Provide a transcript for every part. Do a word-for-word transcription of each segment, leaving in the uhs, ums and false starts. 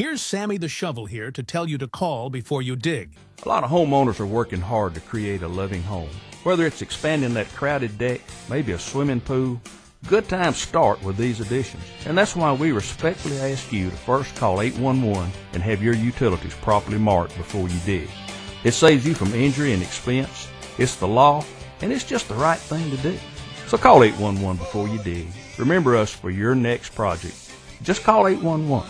Here's Sammy the Shovel here to tell you to call before you dig. A lot of homeowners are working hard to create a loving home. Whether it's expanding that crowded deck, maybe a swimming pool, good times start with these additions. And that's why we respectfully ask you to first call eight one one and have your utilities properly marked before you dig. It saves you from injury and expense. It's the law, and it's just the right thing to do. So call eight one one before you dig. Remember us for your next project. Just call eight one one.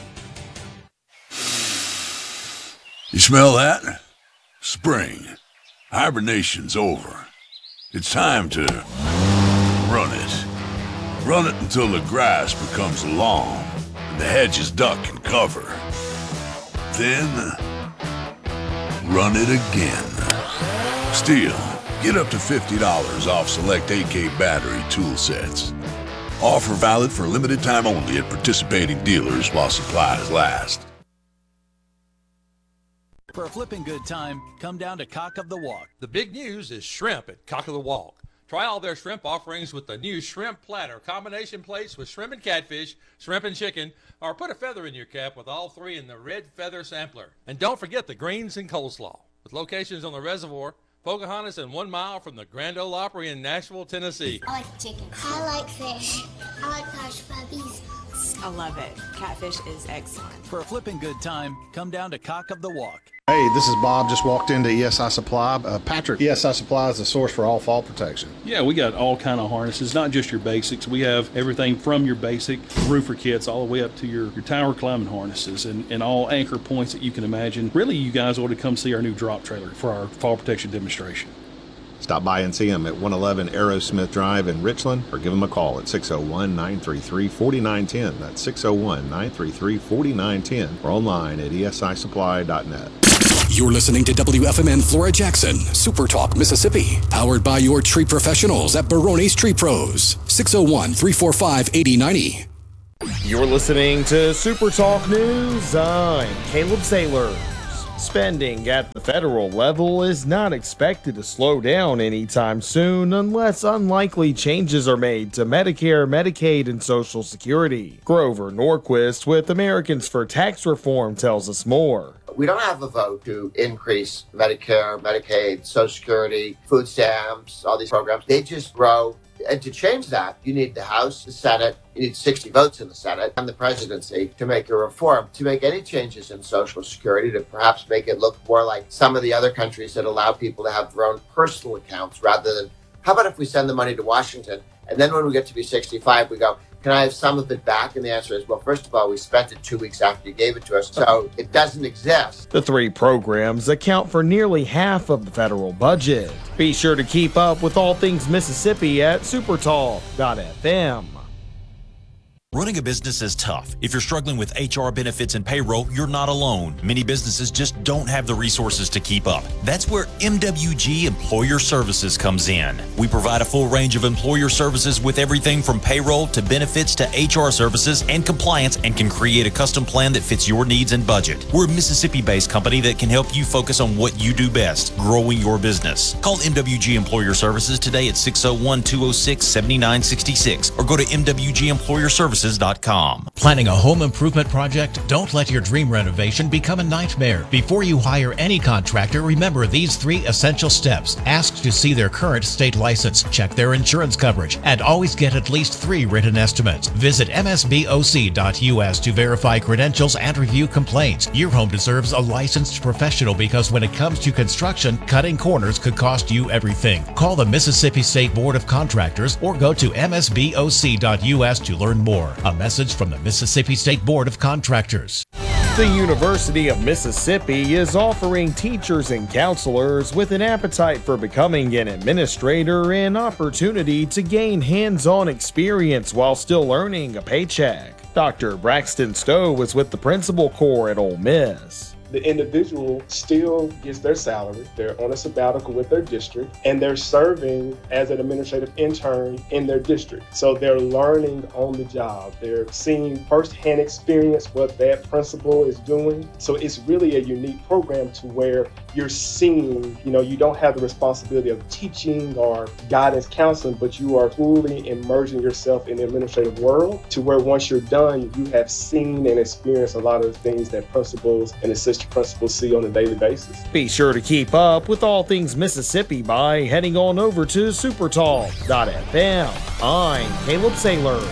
You smell that? Spring. Hibernation's over. It's time to run it. Run it until the grass becomes long and the hedges duck and cover. Then, run it again. Stihl, get up to fifty dollars off select A K battery tool sets. Offer valid for limited time only at participating dealers while supplies last. For a flipping good time, come down to Cock of the Walk. The big news is shrimp at Cock of the Walk. Try all their shrimp offerings with the new shrimp platter, combination plates with shrimp and catfish, shrimp and chicken, or put a feather in your cap with all three in the red feather sampler. And don't forget the greens and coleslaw. With locations on the reservoir, Pocahontas, and one mile from the Grand Ole Opry in Nashville, Tennessee. I like chicken. I like fish. I like hush puppies. I love it. Catfish is excellent. For a flipping good time, come down to Cock of the Walk. Hey, this is Bob. Just walked into E S I Supply. Uh, Patrick, E S I Supply is the source for all fall protection. Yeah, we got all kind of harnesses, not just your basics. We have everything from your basic roofer kits all the way up to your, your tower climbing harnesses and, and all anchor points that you can imagine. Really, you guys ought to come see our new drop trailer for our fall protection demonstration. Stop by and see them at one eleven Aerosmith Drive in Richland, or give them a call at six oh one, nine three three, four nine one zero. That's six oh one, nine three three, four nine one zero, or online at E S I supply dot net. You're listening to W F M N Flora Jackson, Super Talk, Mississippi, powered by your tree professionals at Barone's Tree Pros, six oh one, three four five, eight oh nine oh. You're listening to Super Talk News. I'm Caleb Saylor. Spending at the federal level is not expected to slow down anytime soon unless unlikely changes are made to Medicare, Medicaid, and Social Security. Grover Norquist with Americans for Tax Reform tells us more. We don't have a vote to increase Medicare, Medicaid, Social Security, food stamps, all these programs. They just grow. And to change that, you need the House, the Senate, you need sixty votes in the Senate and the presidency to make a reform, to make any changes in Social Security, to perhaps make it look more like some of the other countries that allow people to have their own personal accounts rather than, how about if we send the money to Washington and then when we get to be sixty-five, we go, can I have some of it back? And the answer is, well, first of all, we spent it two weeks after you gave it to us, so it doesn't exist. The three programs account for nearly half of the federal budget. Be sure to keep up with all things Mississippi at supertalk dot f m. Running a business is tough. If you're struggling with H R, benefits, and payroll, you're not alone. Many businesses just don't have the resources to keep up. That's where M W G Employer Services comes in. We provide a full range of employer services with everything from payroll to benefits to H R services and compliance, and can create a custom plan that fits your needs and budget. We're a Mississippi-based company that can help you focus on what you do best, growing your business. Call M W G Employer Services today at six oh one, two oh six, seven nine six six or go to m w g employer services dot com. Planning a home improvement project? Don't let your dream renovation become a nightmare. Before you hire any contractor, remember these three essential steps. Ask to see their current state license, check their insurance coverage, and always get at least three written estimates. Visit m s b o c dot u s to verify credentials and review complaints. Your home deserves a licensed professional because when it comes to construction, cutting corners could cost you everything. Call the Mississippi State Board of Contractors or go to m s b o c dot u s to learn more. A message from the Mississippi State Board of Contractors. The University of Mississippi is offering teachers and counselors with an appetite for becoming an administrator an opportunity to gain hands-on experience while still earning a paycheck. Doctor Braxton Stowe was with the principal corps at Ole Miss. The individual still gets their salary, they're on a sabbatical with their district, and they're serving as an administrative intern in their district. So they're learning on the job. They're seeing firsthand experience what that principal is doing. So it's really a unique program to where you're seeing, you know, you don't have the responsibility of teaching or guidance counseling, but you are fully immersing yourself in the administrative world to where once you're done, you have seen and experienced a lot of the things that principals and assistant principals see on a daily basis. Be sure to keep up with all things Mississippi by heading on over to supertalk dot f m. I'm Caleb Saylor.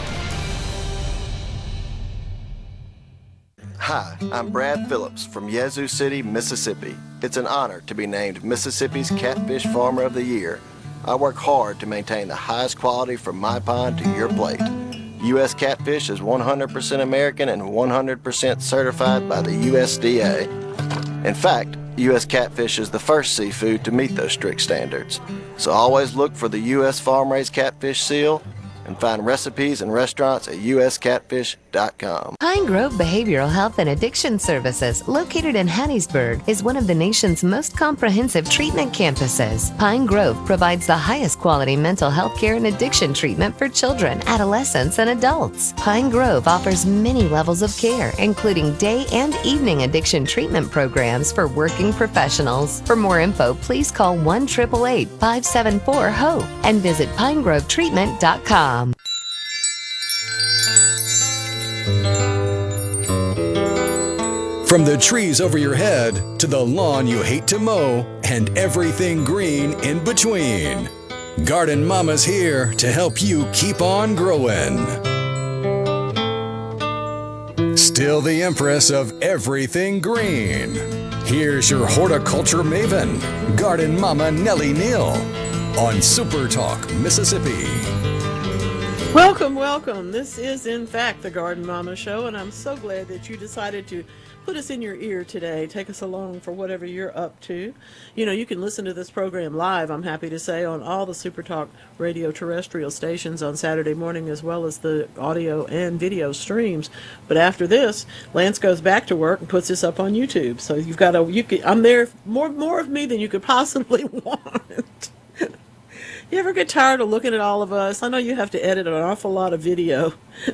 Hi, I'm Brad Phillips from Yazoo City, Mississippi. It's an honor to be named Mississippi's Catfish Farmer of the Year. I work hard to maintain the highest quality from my pond to your plate. U S Catfish is one hundred percent American and one hundred percent certified by the U S D A. In fact, U S Catfish is the first seafood to meet those strict standards. So always look for the U S Farm-Raised Catfish seal and find recipes and restaurants at u s catfish dot com. Pine Grove Behavioral Health and Addiction Services, located in Hattiesburg, is one of the nation's most comprehensive treatment campuses. Pine Grove provides the highest quality mental health care and addiction treatment for children, adolescents, and adults. Pine Grove offers many levels of care, including day and evening addiction treatment programs for working professionals. For more info, please call one eight eight eight, five seven four, HOPE and visit pine grove treatment dot com. From the trees over your head to the lawn you hate to mow and everything green in between, Garden Mama's here to help you keep on growing. Still the empress of everything green. Here's your horticulture maven, Garden Mama Nellie Neal, on Super Talk, Mississippi. Welcome, welcome. This is, in fact, the Garden Mama Show, and I'm so glad that you decided to put us in your ear today. Take us along for whatever you're up to. You know, you can listen to this program live, I'm happy to say, on all the Super Talk radio terrestrial stations on Saturday morning, as well as the audio and video streams. But after this, Lance goes back to work and puts this up on YouTube. So you've got a, you could, I'm there, more, more of me than you could possibly want. You ever get tired of looking at all of us? I know you have to edit an awful lot of video.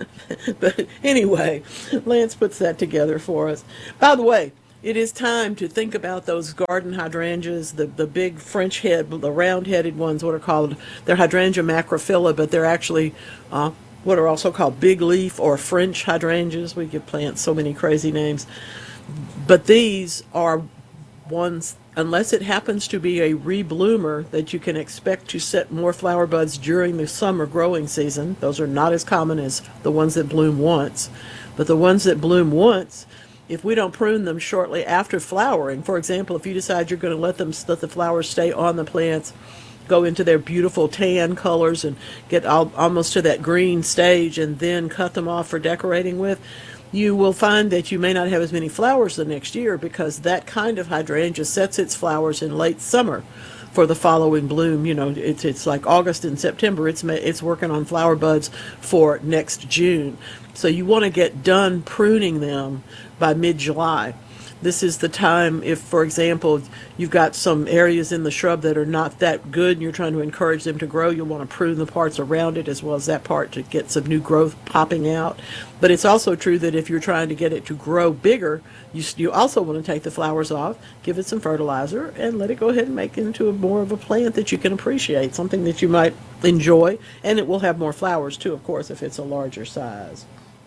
But anyway, Lance puts that together for us. By the way, it is time to think about those garden hydrangeas, the, the big French head, the round-headed ones, what are called, they're hydrangea macrophylla, but they're actually uh, what are also called big leaf or French hydrangeas. We give plants so many crazy names. But these are ones, unless it happens to be a rebloomer, that you can expect to set more flower buds during the summer growing season. Those are not as common as the ones that bloom once. But the ones that bloom once, if we don't prune them shortly after flowering, for example, if you decide you're going to let them let the flowers stay on the plants, go into their beautiful tan colors and get all, almost to that green stage, and then cut them off for decorating with, you will find that you may not have as many flowers the next year, because that kind of hydrangea sets its flowers in late summer for the following bloom. You know, it's it's like August and September. It's it's working on flower buds for next June. So you want to get done pruning them by mid-July. This is the time, if, for example, you've got some areas in the shrub that are not that good and you're trying to encourage them to grow, you'll want to prune the parts around it as well as that part to get some new growth popping out. But it's also true that if you're trying to get it to grow bigger, you, you also want to take the flowers off, give it some fertilizer, and let it go ahead and make it into a, more of a plant that you can appreciate, something that you might enjoy, and it will have more flowers too, of course, if it's a larger size.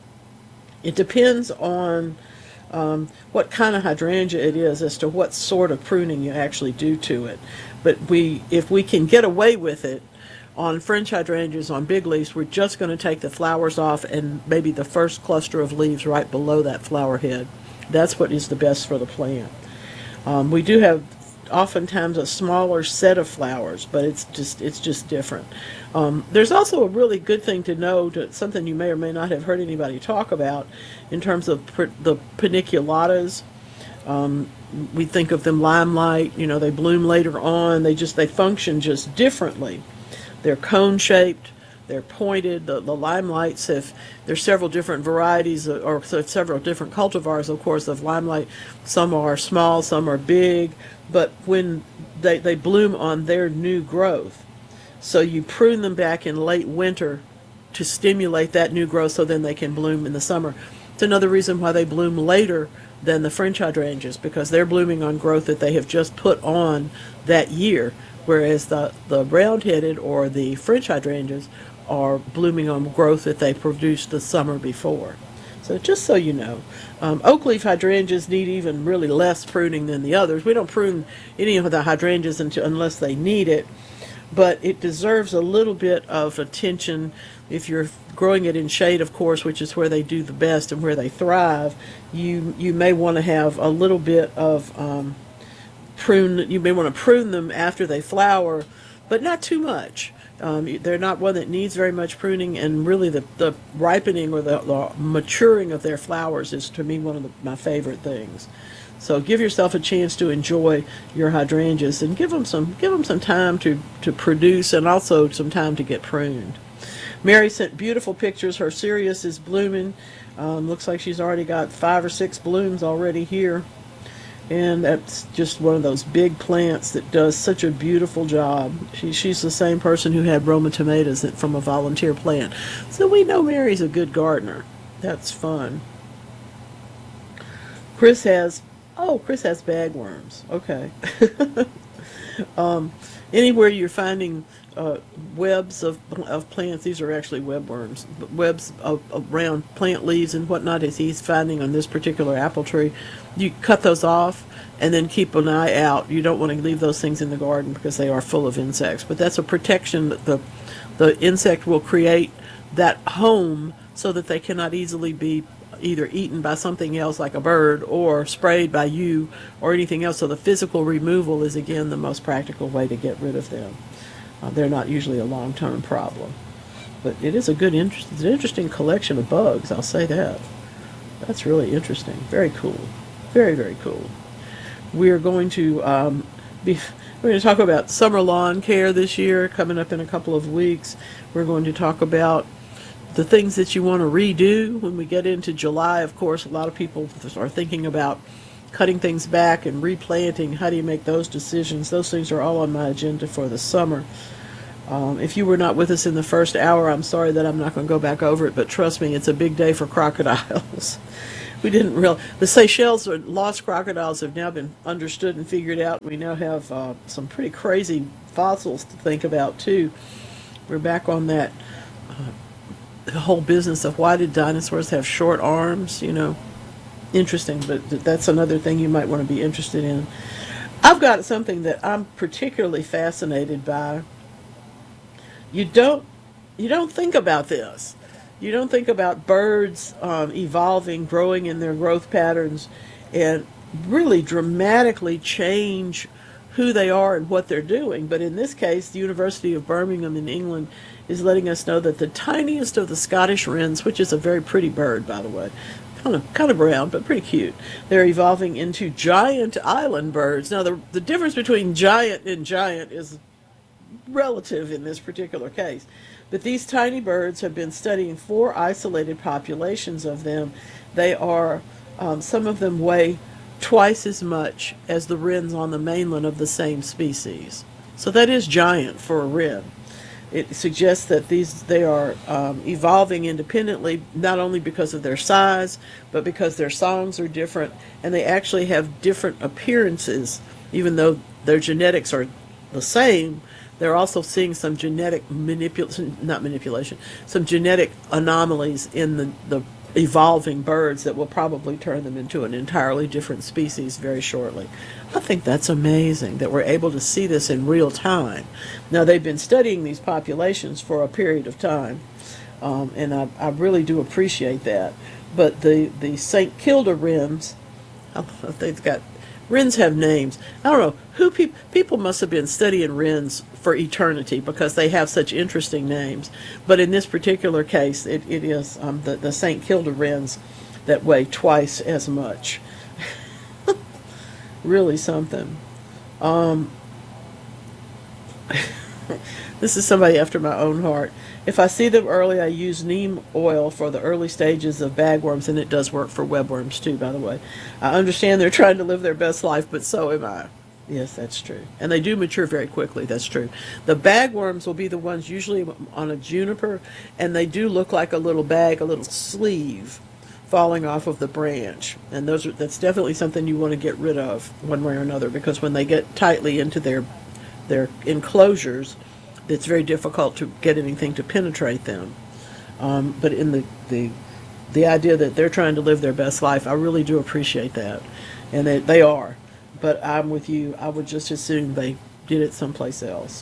It depends on Um, what kind of hydrangea it is as to what sort of pruning you actually do to it. But we, if we can get away with it on French hydrangeas, on big leaves, we're just going to take the flowers off and maybe the first cluster of leaves right below that flower head. That's what is the best for the plant. Um, we do have oftentimes a smaller set of flowers, but it's just it's just different. Um, there's also a really good thing to know, to, something you may or may not have heard anybody talk about, in terms of per, the paniculatas. Um, we think of them limelight, you know, they bloom later on. They just they function just differently. They're cone-shaped. They're pointed. The, the limelights have, there's several different varieties, or, or several different cultivars, of course, of limelight. Some are small, some are big, but when they, they bloom on their new growth. So you prune them back in late winter to stimulate that new growth so then they can bloom in the summer. It's another reason why they bloom later than the French hydrangeas because they're blooming on growth that they have just put on that year, whereas the, the round-headed or the French hydrangeas are blooming on growth that they produced the summer before. So just so you know, um, oak leaf hydrangeas need even really less pruning than the others. We don't prune any of the hydrangeas until, unless they need it, but it deserves a little bit of attention. If you're growing it in shade, of course, which is where they do the best and where they thrive, you you may want to have a little bit of um, prune. You may want to prune them after they flower, but not too much. Um, they're not one that needs very much pruning, and really the, the ripening or the, the maturing of their flowers is, to me, one of the, my favorite things. So give yourself a chance to enjoy your hydrangeas and give them some give them some time to, to produce, and also some time to get pruned. Mary sent beautiful pictures. Her Sirius is blooming. Um, looks like she's already got five or six blooms already here. And that's just one of those big plants that does such a beautiful job. She, she's the same person who had Roma tomatoes from a volunteer plant. So we know Mary's a good gardener. That's fun. Chris has, oh, Chris has bagworms. Okay. um, anywhere you're finding uh, webs of, of plants, these are actually webworms, but webs of, around plant leaves and whatnot, as he's finding on this particular apple tree, you cut those off and then keep an eye out. You don't want to leave those things in the garden because they are full of insects. But that's a protection that the, the insect will create that home so that they cannot easily be either eaten by something else like a bird or sprayed by you or anything else. So the physical removal is, again, the most practical way to get rid of them. Uh, they're not usually a long-term problem. But it is a good, interest, it's an interesting collection of bugs, I'll say that. That's really interesting. Very cool. Very, very cool. We are going to um, be we're going to talk about summer lawn care this year, coming up in a couple of weeks. We're going to talk about the things that you want to redo when we get into July. Of course, a lot of people are thinking about cutting things back and replanting. How do you make those decisions? Those things are all on my agenda for the summer. Um, if you were not with us in the first hour, I'm sorry that I'm not going to go back over it, but trust me, it's a big day for crocodiles. We didn't real the Seychelles or lost crocodiles have now been understood and figured out. We now have uh, some pretty crazy fossils to think about too. We're back on that uh, whole business of why did dinosaurs have short arms? You know, interesting, but that's another thing you might want to be interested in. I've got something that I'm particularly fascinated by. You don't you don't think about this. You don't think about birds um, evolving, growing in their growth patterns, and really dramatically change who they are and what they're doing. But in this case, the University of Birmingham in England is letting us know that the tiniest of the Scottish wrens, which is a very pretty bird, by the way, kind of kind of brown, but pretty cute, they're evolving into giant island birds. Now, the, the difference between giant and giant is relative in this particular case. But these tiny birds have been studying four isolated populations of them. They are, um, some of them weigh twice as much as the wrens on the mainland of the same species. So that is giant for a wren. It suggests that these they are um, evolving independently, not only because of their size, but because their songs are different, and they actually have different appearances, even though their genetics are the same. They're also seeing some genetic manipulation, not manipulation, some genetic anomalies in the, the evolving birds that will probably turn them into an entirely different species very shortly. I think that's amazing that we're able to see this in real time. Now, they've been studying these populations for a period of time, um, and I, I really do appreciate that. But the, the Saint Kilda wrens, I don't know if they've got, wrens have names. I don't know, who pe- people must have been studying wrens for eternity because they have such interesting names. But in this particular case, it, it is um, the, the Saint Kilda wrens that weigh twice as much. Really something. Um, this is somebody after my own heart. If I see them early, I use neem oil for the early stages of bagworms, and it does work for webworms too, by the way. I understand they're trying to live their best life, but so am I. Yes, that's true. And they do mature very quickly, that's true. The bagworms will be the ones usually on a juniper, and they do look like a little bag, a little sleeve falling off of the branch, and those are, that's definitely something you want to get rid of one way or another, because when they get tightly into their their enclosures, it's very difficult to get anything to penetrate them. Um, but in the, the the idea that they're trying to live their best life, I really do appreciate that, and they, they are. But I'm with you. I would just as soon they did it someplace else.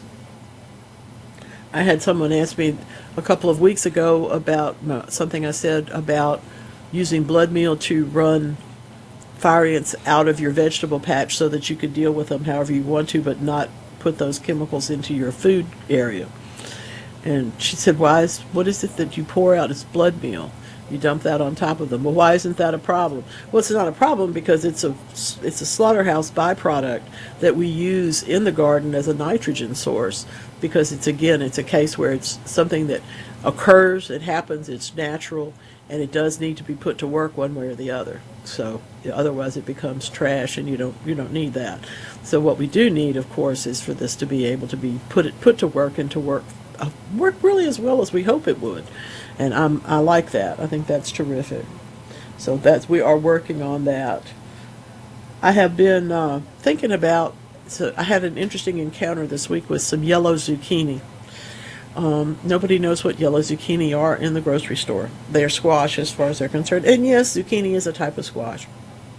I had someone ask me a couple of weeks ago about uh, something I said about using blood meal to run fire ants out of your vegetable patch so that you could deal with them however you want to, but not put those chemicals into your food area. And she said, why is, what is it that you pour out? It's blood meal. You dump that on top of them. Well, why isn't that a problem? Well, it's not a problem because it's a, it's a slaughterhouse byproduct that we use in the garden as a nitrogen source, because it's, again, it's a case where it's something that occurs, it happens, it's natural, and it does need to be put to work one way or the other. So otherwise it becomes trash, and you don't you don't need that. So what we do need, of course, is for this to be able to be put it put to work and to work uh, work really as well as we hope it would. And I'm I like that. I think that's terrific. So that's we are working on that. I have been uh, thinking about. So I had an interesting encounter this week with some yellow zucchini. Um, nobody knows what yellow zucchini are in the grocery store. They're squash as far as they're concerned. And yes, zucchini is a type of squash.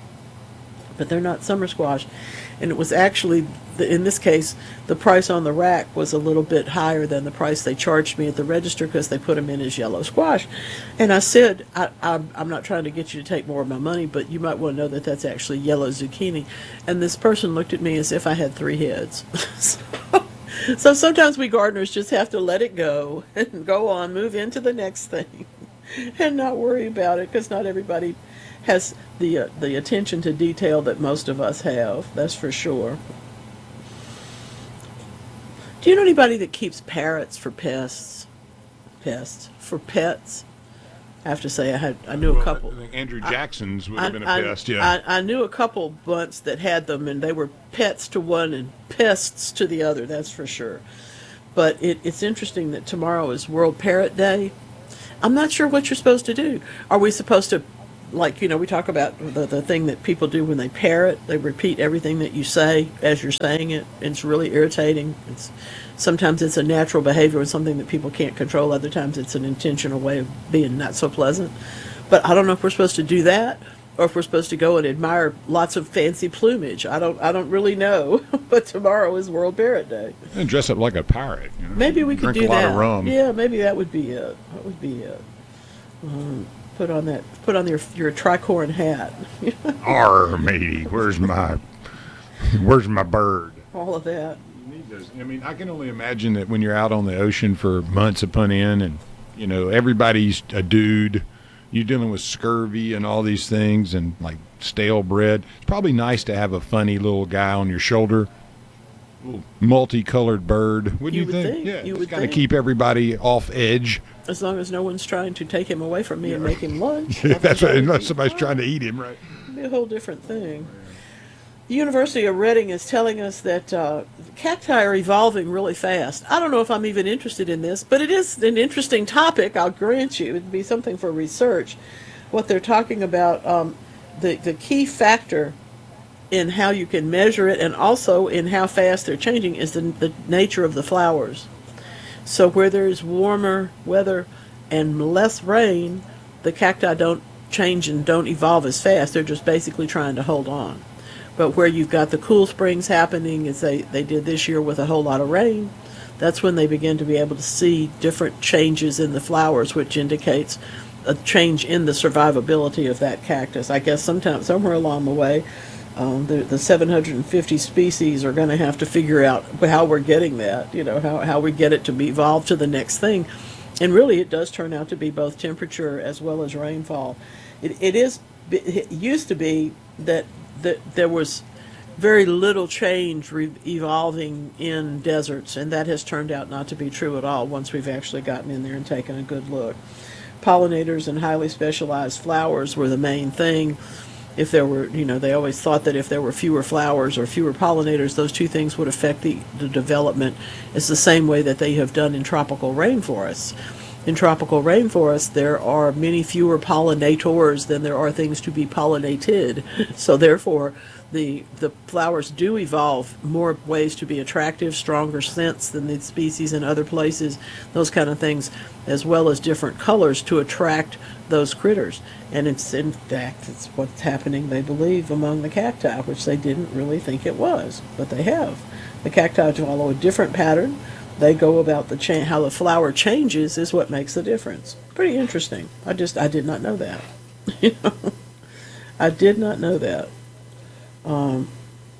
But they're not summer squash. And it was actually, the, in this case, the price on the rack was a little bit higher than the price they charged me at the register because they put them in as yellow squash. And I said, I, I'm, I'm not trying to get you to take more of my money, but you might want to know that that's actually yellow zucchini. And this person looked at me as if I had three heads. so, So sometimes we gardeners just have to let it go and go on, move into the next thing, and not worry about it, because not everybody has the uh, the attention to detail that most of us have. That's for sure. Do you know anybody that keeps parrots for pests? Pests for pets? I have to say, I had I knew well, a couple. I think Andrew Jackson's would I, have been a I, pest, yeah. I, I knew a couple bunts that had them, and they were pets to one and pests to the other, that's for sure. But it, it's interesting that tomorrow is World Parrot Day. I'm not sure what you're supposed to do. Are we supposed to, like, you know, we talk about the, the thing that people do when they parrot. They repeat everything that you say as you're saying it. It's really irritating. It's Sometimes it's a natural behavior and something that people can't control. Other times it's an intentional way of being not so pleasant. But I don't know if we're supposed to do that, or if we're supposed to go and admire lots of fancy plumage. I don't I don't really know. But tomorrow is World Parrot Day. And dress up like a pirate. You know? Maybe we could Drink do a lot that. of rum. Yeah, maybe that would be it. That would be it. Um, put on that. Put on your your tricorn hat. Arr, matey, where's my, where's my bird? All of that. I mean, I can only imagine that when you're out on the ocean for months upon end, and you know everybody's a dude, you're dealing with scurvy and all these things, and like stale bread. It's probably nice to have a funny little guy on your shoulder, little multicolored bird. Wouldn't You you, would think? think, Yeah, you it's would got to think. keep everybody off edge. As long as no one's trying to take him away from me and make him lunch. That's what what, unless somebody's trying to eat him, right? It'd be a whole different thing. The University of Reading is telling us that uh, cacti are evolving really fast. I don't know if I'm even interested in this, but it is an interesting topic, I'll grant you. It would be something for research. What they're talking about, um, the, the key factor in how you can measure it and also in how fast they're changing is the, the nature of the flowers. So where there's warmer weather and less rain, the cacti don't change and don't evolve as fast. They're just basically trying to hold on. But where you've got the cool springs happening, as they, they did this year with a whole lot of rain, that's when they begin to be able to see different changes in the flowers, which indicates a change in the survivability of that cactus. I guess sometime, somewhere along the way, um, the, the seven hundred fifty species are going to have to figure out how we're getting that, you know, how, how we get it to be evolved to the next thing. And really, it does turn out to be both temperature as well as rainfall. It, it is, it used to be that that there was very little change re- evolving in deserts, and that has turned out not to be true at all once we've actually gotten in there and taken a good look. Pollinators and highly specialized flowers were the main thing. If there were, you know, they always thought that if there were fewer flowers or fewer pollinators, those two things would affect the, the development. It's the same way that they have done in tropical rainforests. in tropical rainforests, there are many fewer pollinators than there are things to be pollinated. So therefore, the the flowers do evolve more ways to be attractive, stronger scents than the species in other places, those kind of things, as well as different colors to attract those critters. And it's, in fact, it's what's happening, they believe, among the cacti, which they didn't really think it was, but they have. The cacti follow a different pattern. They go about the cha- how the flower changes is what makes the difference. Pretty interesting. I just, I did not know that. You know, I did not know that. Um,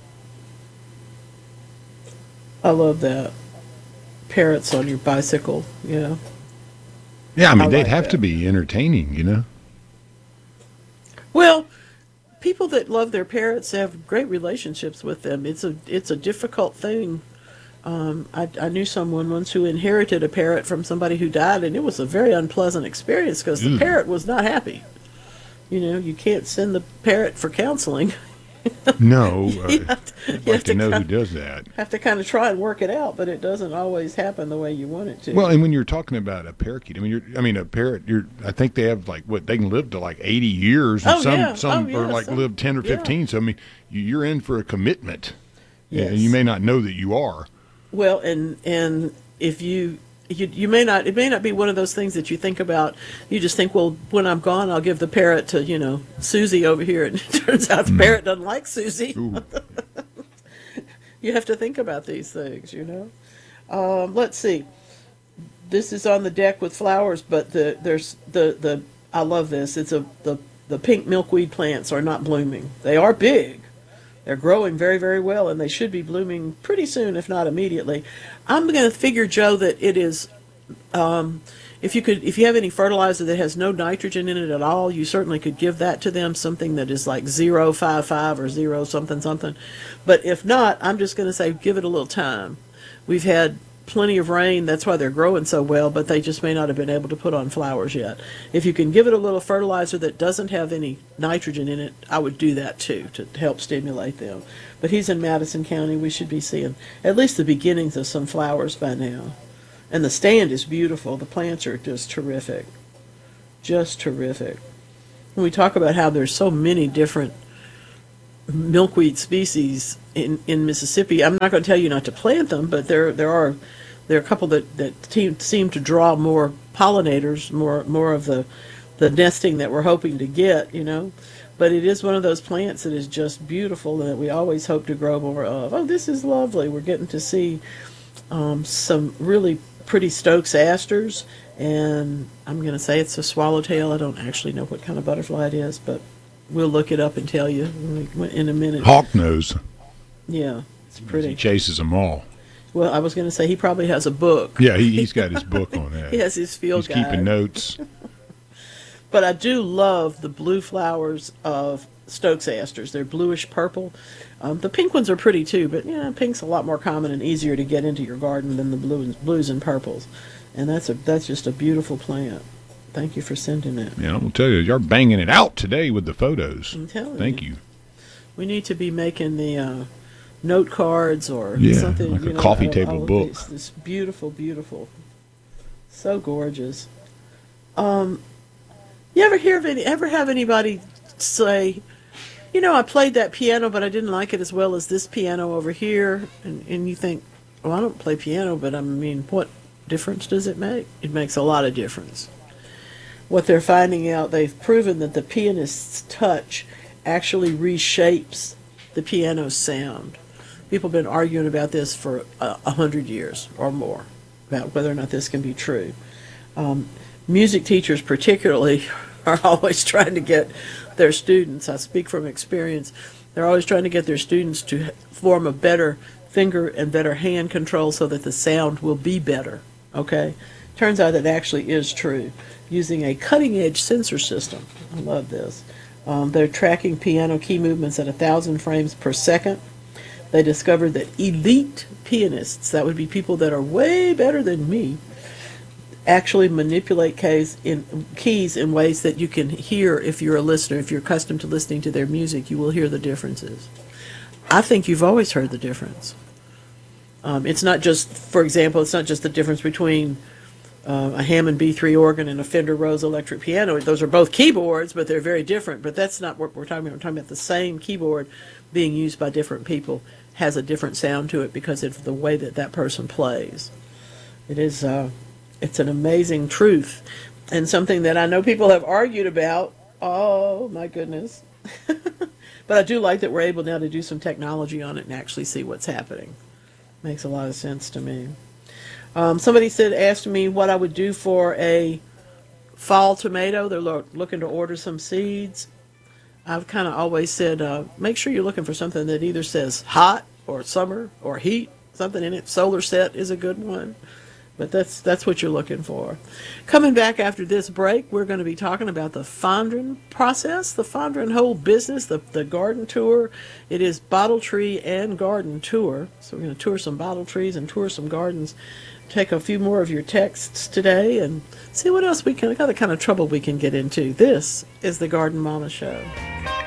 I love that. Parrots on your bicycle, you know. Yeah, I mean, I they'd like have that. to be entertaining, you know? Well, people that love their parrots have great relationships with them. It's a it's a difficult thing. Um, I, I knew someone once who inherited a parrot from somebody who died, and it was a very unpleasant experience because the Mm. parrot was not happy. You know, you can't send the parrot for counseling. No. You Uh, have to- I'd you like have to to know who kind- does that. Have to kind of try and work it out, but it doesn't always happen the way you want it to. Well, and when you're talking about a parakeet, I mean, you're, I mean, a parrot, you're, I think they have like what they can live to like eighty years, and Oh, some, yeah. some Oh, are yeah, like some- live ten or yeah. fifteen. So I mean, you- you're in for a commitment, Yes. and you may not know that you are. Well, and and if you, you you may not, it may not be one of those things that you think about. You just think, well, when I'm gone, I'll give the parrot to, you know, Susie over here, and it turns out the Mm. parrot doesn't like Susie. You have to think about these things, you know. Um, let's see. This is on the deck with flowers, but the there's the the I love this. It's a the the pink milkweed plants are not blooming. They are big. They're growing very, very well, and they should be blooming pretty soon, if not immediately. I'm going to figure, Joe, that it is, um, if you could, if you have any fertilizer that has no nitrogen in it at all, you certainly could give that to them, something that is like zero five five or zero something something. But if not, I'm just going to say give it a little time. We've had plenty of rain, that's why they're growing so well, but they just may not have been able to put on flowers yet. If you can give it a little fertilizer that doesn't have any nitrogen in it, I would do that too to help stimulate them. But he's in Madison County. We should be seeing at least the beginnings of some flowers by now. And the stand is beautiful. The plants are just terrific. Just terrific. When we talk about how there's so many different milkweed species in, in Mississippi, I'm not going to tell you not to plant them, but there there are there are a couple that that team, seem to draw more pollinators, more more of the the nesting that we're hoping to get, you know. But it is one of those plants that is just beautiful and that we always hope to grow more of. Oh, this is lovely. We're getting to see um, some really pretty Stokes asters, and I'm going to say it's a swallowtail. I don't actually know what kind of butterfly it is, but we'll look it up and tell you in a minute. Hawknose. Yeah, it's He pretty. chases them all. Well, I was going to say he probably has a book. Yeah, he, he's got his book on that. He has his field He's guide. keeping notes. But I do love the blue flowers of Stokes asters. They're bluish purple. Um, the pink ones are pretty too, but yeah, pink's a lot more common and easier to get into your garden than the blues, blues and purples. And that's a that's just a beautiful plant. Thank you for sending that. Yeah, I'm gonna tell you, you're banging it out today with the photos. I'm telling Thank you. you. We need to be making the uh, note cards or Yeah, something. like a you know, coffee all- table all of book. these- This beautiful, beautiful, so gorgeous. Um, you ever hear of any? Ever have anybody say, you know, I played that piano, but I didn't like it as well as this piano over here, and and you think, well, I don't play piano, but I mean, what difference does it make? It makes a lot of difference. What they're finding out, they've proven that the pianist's touch actually reshapes the piano's sound. People have been arguing about this for a, a hundred years or more, about whether or not this can be true. Um, music teachers particularly are always trying to get their students, I speak from experience, they're always trying to get their students to form a better finger and better hand control so that the sound will be better, okay? Turns out that actually is true, using a cutting-edge sensor system. I love this. Um, they're tracking piano key movements at one thousand frames per second. They discovered that elite pianists, that would be people that are way better than me, actually manipulate keys in, keys in ways that you can hear if you're a listener. If you're accustomed to listening to their music, you will hear the differences. I think you've always heard the difference. Um, it's not just, for example, it's not just the difference between uh, a Hammond B three organ and a Fender Rose electric piano. Those are both keyboards, but they're very different. But that's not what we're talking about. We're talking about the same keyboard being used by different people has a different sound to it because of the way that that person plays. It is, uh, it's an amazing truth, and something that I know people have argued about. Oh my goodness. But I do like that we're able now to do some technology on it and actually see what's happening. Makes a lot of sense to me. Um, somebody said, asked me what I would do for a fall tomato. They're lo- looking to order some seeds. I've kind of always said, uh, make sure you're looking for something that either says hot or summer or heat, something in it. Solar set is a good one. But that's that's what you're looking for. Coming back after this break, we're going to be talking about the Fondren process, the Fondren whole business, the, the garden tour. It is bottle tree and garden tour. So we're going to tour some bottle trees and tour some gardens. Take a few more of your texts today and see what else we can, what other kind of trouble we can get into. This is the Garden Mama Show.